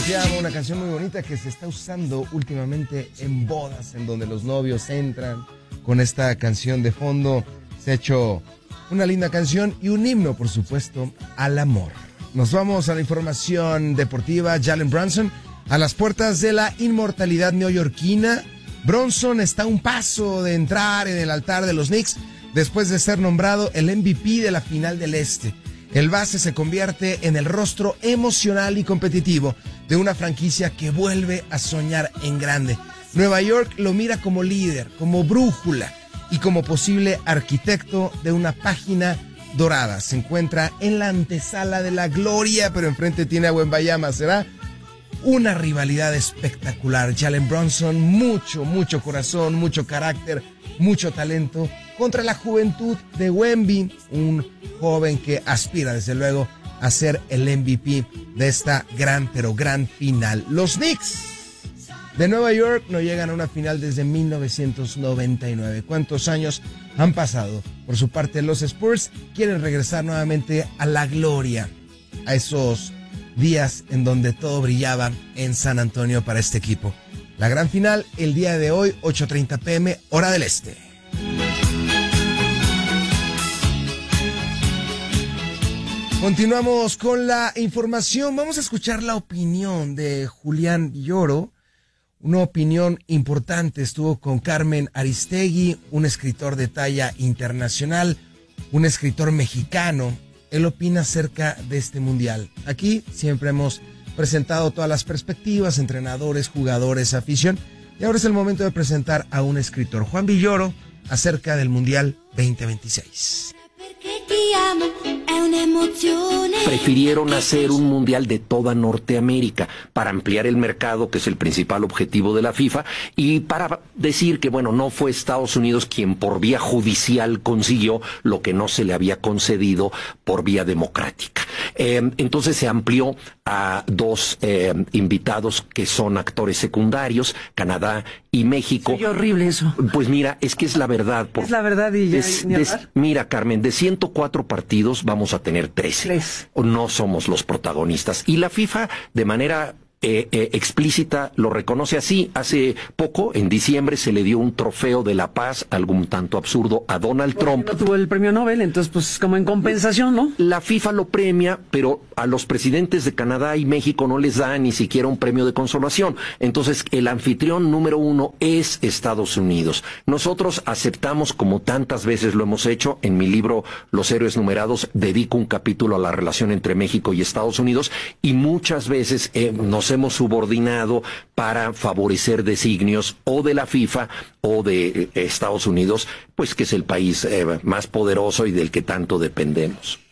Te Amo, una canción muy bonita que se está usando últimamente en bodas, en donde los novios entran con esta canción de fondo. Se ha hecho una linda canción y un himno, por supuesto, al amor. Nos vamos a la información deportiva. Jalen Brunson a las puertas de la inmortalidad neoyorquina. Brunson está a un paso de entrar en el altar de los Knicks después de ser nombrado el MVP de la final del Este. El base se convierte en el rostro emocional y competitivo de una franquicia que vuelve a soñar en grande. Nueva York lo mira como líder, como brújula y como posible arquitecto de una página dorada. Se encuentra en la antesala de la gloria, pero enfrente tiene a Wembanyama. Será una rivalidad espectacular. Jalen Brunson, mucho corazón, mucho carácter, mucho talento contra la juventud de Wemby, un joven que aspira desde luego a ser el MVP de esta gran final. Los Knicks de Nueva York no llegan a una final desde 1999. ¿Cuántos años han pasado? Por su parte, los Spurs quieren regresar nuevamente a la gloria, a esos días en donde todo brillaba en San Antonio para este equipo. La gran final el día de hoy, 8:30 p.m., hora del este. Continuamos con la información. Vamos a escuchar la opinión de Julián Villoro. Una opinión importante. Estuvo con Carmen Aristegui, un escritor de talla internacional, un escritor mexicano. Él opina acerca de este mundial. Aquí siempre hemos presentado todas las perspectivas, entrenadores, jugadores, afición. Y ahora es el momento de presentar a un escritor, Juan Villoro, acerca del Mundial 2026. Prefirieron hacer un mundial de toda Norteamérica para ampliar el mercado, que es el principal objetivo de la FIFA, y para decir que, bueno, no fue Estados Unidos quien por vía judicial consiguió lo que no se le había concedido por vía democrática. Entonces se amplió a dos invitados que son actores secundarios, Canadá y México. Qué horrible eso. Pues mira, es que es la verdad. Es la verdad y ya. Mira, Carmen, de 104 partidos vamos a tener 13. No somos los protagonistas. Y la FIFA, de manera explícita, lo reconoce así. Hace poco, en diciembre, se le dio un trofeo de la paz, algo un tanto absurdo, a Donald Trump. No tuvo el premio Nobel, entonces pues como en compensación, ¿no? La FIFA lo premia, pero a los presidentes de Canadá y México no les da ni siquiera un premio de consolación. Entonces, el anfitrión número 1 es Estados Unidos. Nosotros aceptamos, como tantas veces lo hemos hecho, en mi libro Los Héroes Numerados, dedico un capítulo a la relación entre México y Estados Unidos, y muchas veces nos hemos subordinado para favorecer designios o de la FIFA o de Estados Unidos, pues que es el país más poderoso y del que tanto dependemos.